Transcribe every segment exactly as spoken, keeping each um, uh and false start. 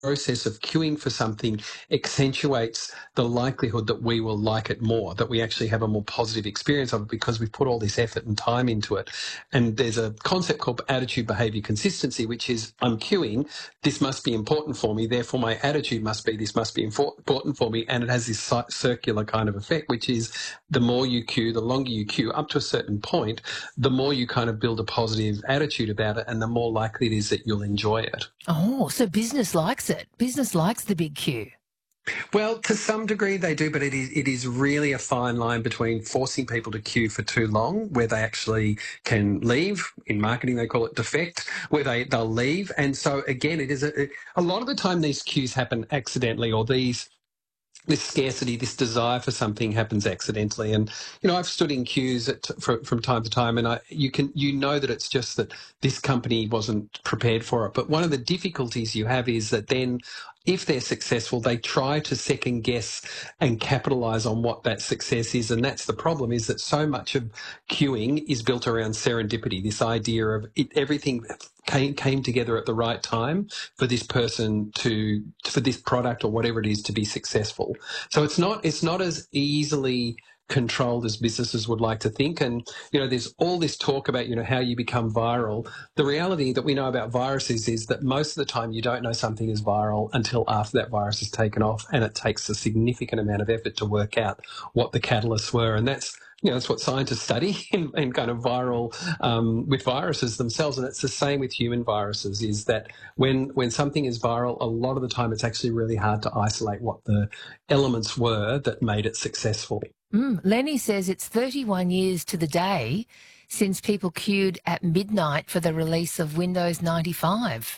process of queuing for something accentuates the likelihood that we will like it more, that we actually have a more positive experience of it because we've put all this effort and time into it. And there's a concept called attitude behavior consistency, which is I'm queuing, this must be important for me, therefore my attitude must be this must be important for me. And it has this circular kind of effect, which is the more you queue, the longer you queue up to a certain point, the more you kind of build a positive attitude about it and the more likely it is that you'll enjoy it. Oh, so business likes it. Business likes the big queue. Well, to some degree they do, but it is it is really a fine line between forcing people to queue for too long, where they actually can leave. In marketing, they call it defect, where they, they'll leave. And so, again, it is a, a lot of the time these queues happen accidentally, or these this scarcity, this desire for something happens accidentally. And, you know, I've stood in queues at, for, from time to time and I, you can, you know that it's just that this company wasn't prepared for it. But one of the difficulties you have is that then if they're successful, they try to second guess and capitalise on what that success is. And that's the problem, is that so much of queuing is built around serendipity, this idea of it, everything came, came together at the right time for this person to, for this product or whatever it is to be successful. So it's not, it's not as easily controlled as businesses would like to think. And, you know, there's all this talk about, you know, how you become viral. The reality that we know about viruses is that most of the time you don't know something is viral until after that virus is taken off, and it takes a significant amount of effort to work out what the catalysts were. And that's, you know, that's what scientists study in, in kind of viral, um, with viruses themselves. And it's the same with human viruses, is that when, when something is viral, a lot of the time it's actually really hard to isolate what the elements were that made it successful. Mm, Lenny says it's thirty-one years to the day since people queued at midnight for the release of Windows ninety-five.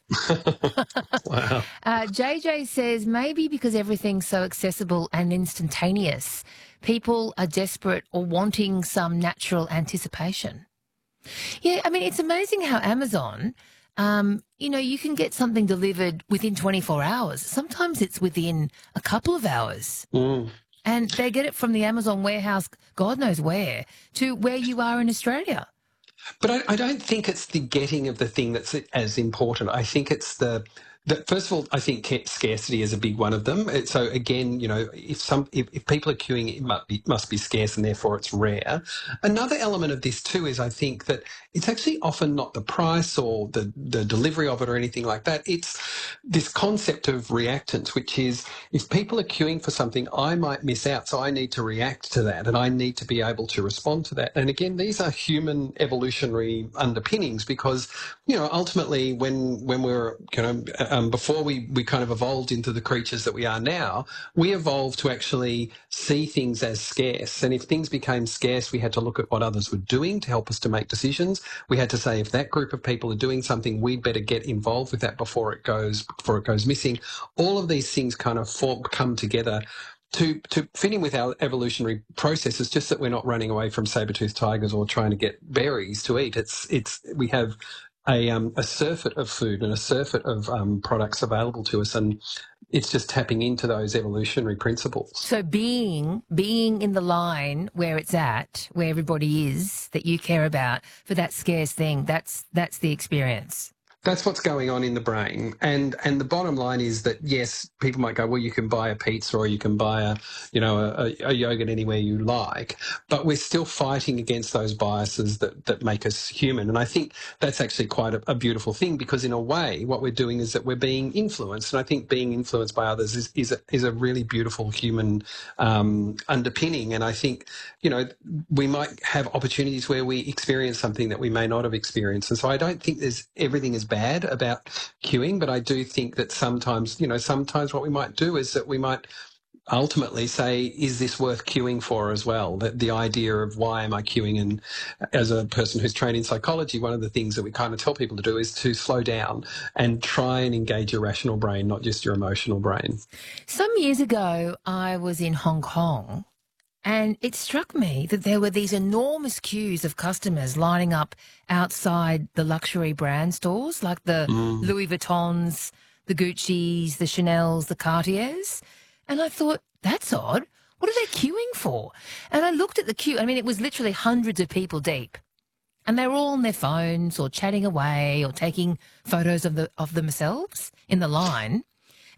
Wow. Uh, J J says maybe because everything's so accessible and instantaneous, people are desperate or wanting some natural anticipation. Yeah, I mean, it's amazing how Amazon, um, you know, you can get something delivered within twenty-four hours. Sometimes it's within a couple of hours. Mm. And they get it from the Amazon warehouse, God knows where, to where you are in Australia. But I, I don't think it's the getting of the thing that's as important. I think it's the, the first of all, I think scarcity is a big one of them. So again, you know, if some if, if people are queuing, it must be, must be scarce and therefore it's rare. Another element of this too is I think that it's actually often not the price or the, the delivery of it or anything like that. It's this concept of reactance, which is if people are queuing for something, I might miss out. So I need to react to that and I need to be able to respond to that. And again, these are human evolutionary underpinnings because, you know, ultimately when, when we're, you know, um, before we, we kind of evolved into the creatures that we are now, we evolved to actually see things as scarce. And if things became scarce, we had to look at what others were doing to help us to make decisions. We had to say, if that group of people are doing something, we'd better get involved with that before it goes, before it goes missing. All of these things kind of form, come together to, to fit in with our evolutionary process. It's just that we're not running away from saber-toothed tigers or trying to get berries to eat. It's, it's, we have a, um, a surfeit of food and a surfeit of um, products available to us, and it's just tapping into those evolutionary principles. So being being in the line where it's at, where everybody is that you care about for that scarce thing, that's that's the experience. That's what's going on in the brain. And and the bottom line is that, yes, people might go, well, you can buy a pizza or you can buy a, you know, a, a yogurt anywhere you like, but we're still fighting against those biases that, that make us human. And I think that's actually quite a, a beautiful thing, because in a way what we're doing is that we're being influenced. And I think being influenced by others is, is, a, is a really beautiful human um, underpinning. And I think, you know, we might have opportunities where we experience something that we may not have experienced. And so I don't think there's everything is bad about queuing, but I do think that sometimes, you know, sometimes what we might do is that we might ultimately say, is this worth queuing for as well? That the idea of why am I queuing? And as a person who's trained in psychology, one of the things that we kind of tell people to do is to slow down and try and engage your rational brain, not just your emotional brain. Some years ago, I was in Hong Kong, and it struck me that there were these enormous queues of customers lining up outside the luxury brand stores, like the mm. Louis Vuittons, the Gucci's, the Chanel's, the Cartiers. And I thought, that's odd. What are they queuing for? And I looked at the queue. I mean, it was literally hundreds of people deep. And they were all on their phones or chatting away or taking photos of the of themselves in the line.